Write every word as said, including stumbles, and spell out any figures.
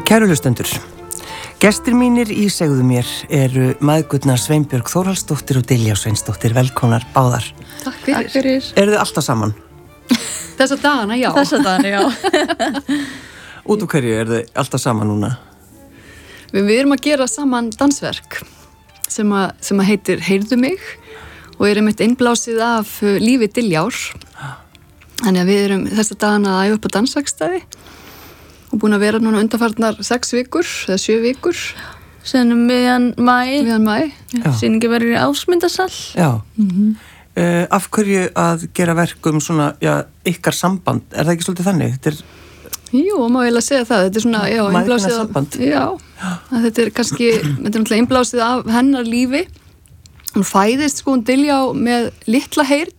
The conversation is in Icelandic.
Kæru hlustendur, gestir mínir í Segðu mér eru mæðgurnar Sveinbjörg Þórhallsdóttir og Diljá Sveinsdóttir. Velkomnar báðar. Takk fyrir. Takk fyrir. Eru þið alltaf saman? Þessa dagana, já. Þessa dagana, já. Út úr hverju eru þið alltaf saman núna? Við, við erum að gera saman dansverk sem, a, sem að heitir Heyrðu mig og erum eitt innblásið af lífi Diljár. Þannig að við erum þessa dagana að æfa upp á dansverkstæði og búin að vera núna undanfarnar sex vikur eða sjö vikur. Sennum miðjan mæ. Miðjan mæ. Sýningi verður í Ásmundarsal. Já. Mm-hmm. uh, af hverju að gera verkum svona, já, ykkar samband? Er það ekki svolítið þannig? Þetta er... Jú, má ég að segja það. Þetta er svona, já, innblásið af... samband. Já, að þetta er kannski, þetta er náttúrulega innblásið af hennar lífi. Hún fæðist sko hún Diljá með litla heyrn